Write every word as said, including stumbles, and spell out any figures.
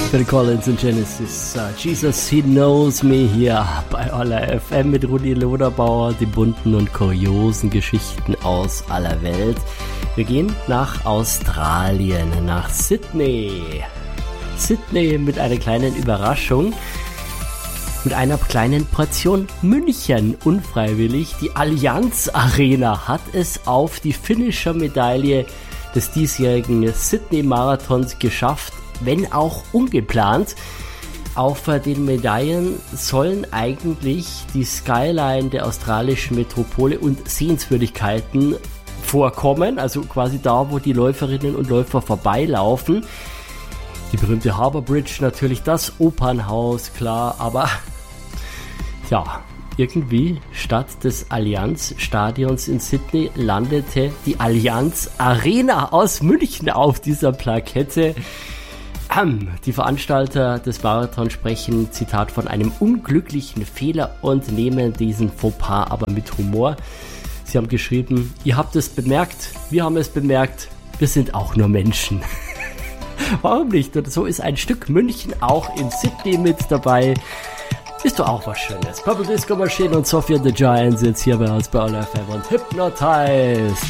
Phil Collins und Genesis. Uh, Jesus, He Knows Me hier bei Aller F M mit Rudi Loderbauer, die bunten und kuriosen Geschichten aus aller Welt. Wir gehen nach Australien, nach Sydney. Sydney mit einer kleinen Überraschung, mit einer kleinen Portion München. Unfreiwillig, die Allianz Arena hat es auf die Finisher-Medaille des diesjährigen Sydney-Marathons geschafft, wenn auch ungeplant. Auf den Medaillen sollen eigentlich die Skyline der australischen Metropole und Sehenswürdigkeiten vorkommen, also quasi da, wo die Läuferinnen und Läufer vorbeilaufen. Die berühmte Harbour Bridge, natürlich das Opernhaus, klar, aber ja, irgendwie statt des Allianz-Stadions in Sydney landete die Allianz Arena aus München auf dieser Plakette. Die Veranstalter des Marathons sprechen, Zitat, von einem unglücklichen Fehler und nehmen diesen Fauxpas aber mit Humor. Sie haben geschrieben, ihr habt es bemerkt, wir haben es bemerkt, wir sind auch nur Menschen. Warum nicht? Und so ist ein Stück München auch in Sydney mit dabei. Ist doch auch was Schönes. Purple Disco Machine und Sophia the Giants jetzt hier bei uns bei Aller F M und Hypnotized.